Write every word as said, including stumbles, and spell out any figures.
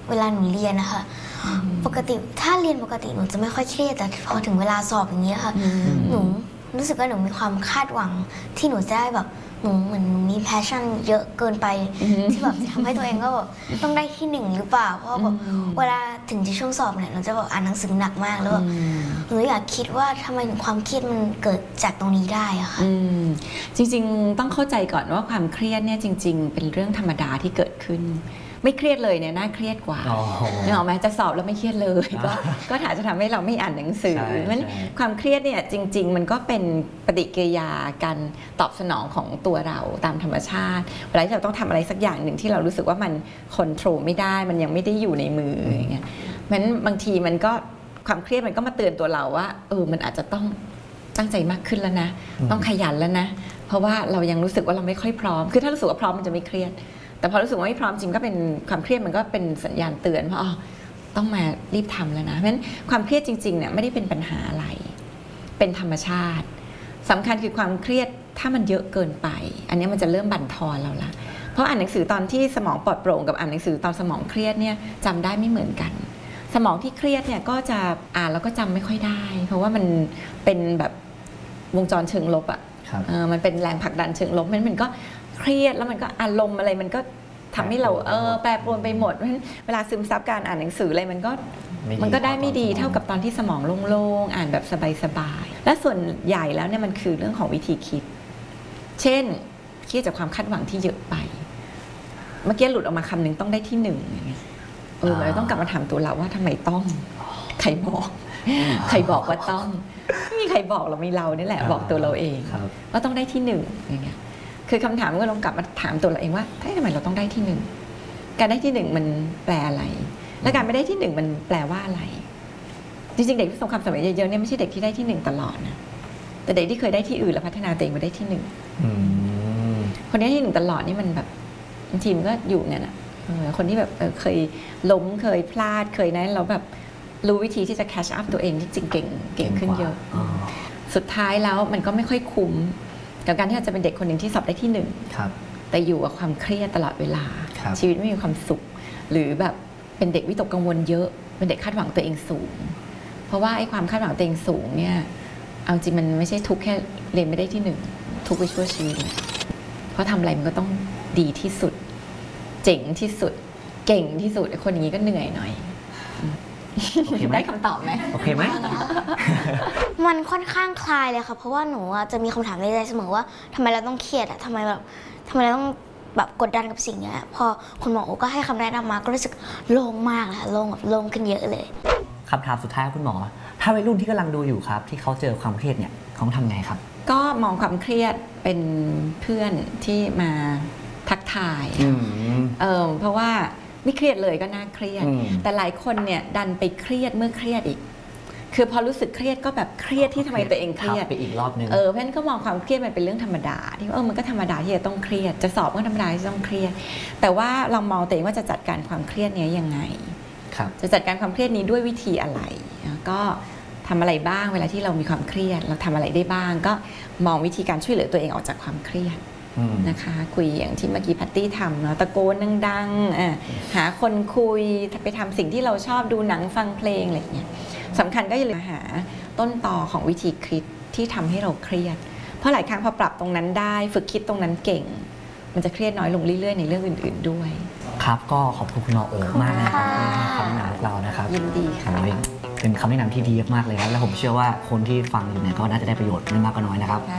เวลาหนูเรียนนะคะปกติถ้าเรียนปกติหนูจะไม่ค่อยเครียดแต่พอถึงเวลาสอบอย่างเงี้ยค่ะหนูรู้สึกว่าหนูมีความคาดหวังที่หนูจะได้แบบหนูเหมือนมีแพชชั่นเยอะเกินไปที่แบบทำให้ตัวเองก็แบบต้องได้ที่หนึ่งหรือเปล่าเพราะแบบเวลาถึงจะช่วงสอบเนี่ยเราจะแบบอ่านหนังสือหนักมากแล้วแบบหนูอยากคิดว่าทำไมความเครียดมันเกิดจากตรงนี้ได้อะค่ะจริงๆต้องเข้าใจก่อนว่าความเครียดเนี่ยจริงๆเป็นเรื่องธรรมดาที่เกิดขึ้นไม่เครียดเลยเนี่ยน่าเครียดกว่านึกออกไหมจะสอบแล้วไม่เครียดเลยก็ก็อาจจะทำให้เราไม่อ่านหนังสือเพราะฉะนั้นความเครียดเนี่ยจริงๆมันก็เป็นปฏิกิริยาการตอบสนองของตัวเราตามธรรมชาติเวลาที่เราต้องทำอะไรสักอย่างหนึ่งที่เรารู้สึกว่ามันคอนโทรลไม่ได้มันยังไม่ได้อยู่ในมืออย่างเงี้ยเพราะฉะนั้นบางทีมันก็ความเครียดมันก็มาเตือนตัวเราว่าเออมันอาจจะต้องตั้งใจมากขึ้นแล้วนะต้องขยันแล้วนะเพราะว่าเรายังรู้สึกว่าเราไม่ค่อยพร้อมคือถ้ารู้สึกว่าพร้อมมันจะไม่เครียดแต่พอรู้สึกว่าไม่พร้อมจริงก็เป็นความเครียดมันก็เป็นสัญญาณเตือนว่าอ๋อต้องมารีบทำแล้วนะเพราะฉะนั้นความเครียดจริงๆเนี่ยไม่ได้เป็นปัญหาอะไรเป็นธรรมชาติสำคัญคือความเครียดถ้ามันเยอะเกินไปอันนี้มันจะเริ่มบั่นทอนเราละเพราะอ่านหนังสือตอนที่สมองปลอดโปร่งกับอ่านหนังสือตอนสมองเครียดเนี่ยจำได้ไม่เหมือนกันสมองที่เครียดเนี่ยก็จะอ่านแล้วก็จำไม่ค่อยได้เพราะว่ามันเป็นแบบวงจรเชิงลบอ่ะมันเป็นแรงผลักดันเชิงลบมันมันก็เครียดแล้วมันก็อารมณ์อะไรมันก็ทำให้เราเออแปรปรวนไปหมดเพราะฉะนั้นเวลาซึมซับการอ่านหนังสืออะไรมันก็มันก็ได้ไม่ดีเท่ากับตอนที่สมองโล่งๆอ่านแบบสบายๆและส่วนใหญ่แล้วเนี่ยมันคือเรื่องของวิธีคิดเช่นเครียดจากความคาดหวังที่เยอะไปเมื่อกี้หลุดออกมาคำหนึ่งต้องได้ที่หนึ่งอย่างเงี้ยเออเราต้องกลับมาถามตัวเราว่าทำไมต้องใครบอกใครบอกว่าต้องไม่มีใครบอกเราไม่เรานี่แหละบอกตัวเราเองว่าต้องได้ที่หนึ่งอย่างเงี้ยคือคำถามก็ลองกลับมาถามตัวเราเองว่าทำไมเราต้องได้ที่หนึ่งการได้ที่หนึ่งมันแปลอะไรและการไม่ได้ที่หนึ่งมันแปลว่าอะไรจริงๆเด็กที่ประสบความสำเร็จเยอะๆเนี่ยไม่ใช่เด็กที่ได้ที่หนึ่งตลอดนะแต่เด็กที่เคยได้ที่อื่นแล้วพัฒนาตัวเองมาได้ที่หนึ่งคนนี้ที่หนึ่งตลอดนี่มันแบบบางทีมันก็อยู่เนี่ยนะคนที่แบบเคยล้มเคยพลาดเคยนั้นเราแบบรู้วิธีที่จะ catch up ตัวเองที่จริงเก่งเก่งขึ้นเยอะสุดท้ายแล้วมันก็ไม่ค่อยคุ้มกับการที่เราจะเป็นเด็กคนหนึ่งที่สอบได้ที่หนึ่งแต่อยู่กับความเครียดตลอดเวลาชีวิตไม่มีความสุขหรือแบบเป็นเด็กวิตกกังวลเยอะเป็นเด็กคาดหวังตัวเองสูงเพราะว่าไอ้ความคาดหวังตัวเองสูงเนี่ยเอาจริงมันไม่ใช่ทุกแค่เรียนไม่ได้ที่หนึ่งทุกไปชั่วชีวิตเพราะทำอะไรมันก็ต้องดีที่สุดเจ๋งที่สุดเก่งที่สุดคนอย่างนี้ก็เหนื่อยหน่อยได้คำตอบไหมโอเคไหมมันค่อนข้างคลายเลยค่ะเพราะว่าหนูจะมีคำถามในใจเสมอว่าทำไมเราต้องเครียดอะทำไมแบบทำไมเราต้องแบบกดดันกับสิ่งนี้พอคุณหมอโอก็ให้คำแนะนำมาก็รู้สึกโล่งมากเลยโล่งแบบโล่งขึ้นเยอะเลยคำถามสุดท้ายคุณหมอถ้าวัยรุ่นที่กำลังดูอยู่ครับที่เขาเจอความเครียดเนี่ยเขาทำไงครับก็มองความเครียดเป็นเพื่อนที่มาทักทายเออเพราะว่าไม่เครียดเลยก็น่าเครียดแต่หลายคนเนี่ยดันไปเครียดเมื่อเครียดอีกคือพอรู้สึกเครียดก็แบบเครียดที่ทำไมตัวเองเครียดไปอีกรอบนึงเออเพราะฉะนั้นก็มองความเครียดมันเป็นเรื่องธรรมดาที่เออมันก็ธรรมดาที่จะต้องเครียดจะสอบก็ธรรมดาที่ต้องเครียดแต่ว่าลองมองตัวเองว่าจะจัดการความเครียดนี้ยังไงจะจัดการความเครียดนี้ด้วยวิธีอะไรก็ทำอะไรบ้างเวลาที่เรามีความเครียดเราทำอะไรได้บ้างก็มองวิธีการช่วยเหลือตัวเองออกจากความเครียดนะคะคุยอย่างที่เมื่อกี้แพตตี้ทำเนาะตะโกนดังๆหาคนคุยไปทำสิ่งที่เราชอบดูหนังฟังเพลงอะไรอย่างเงี้ยสำคัญก็อย่าลืมหาต้นตอของวิธีคิดที่ทำให้เราเครียดเพราะหลายครั้งพอปรับตรงนั้นได้ฝึกคิดตรงนั้นเก่งมันจะเครียดน้อยลงเรื่อยๆในเรื่องอื่นๆด้วยครับก็ขอบคุณคุณหมอโอ๋มากนะครับที่ให้คำแนะนำพวกเรานะครับยินดีค่ะเป็นคำแนะนำที่ดีมากเลยครับและผมเชื่อว่าคนที่ฟังอยู่เนี่ยก็น่าจะได้ประโยชน์ไม่มากก็น้อยนะครับ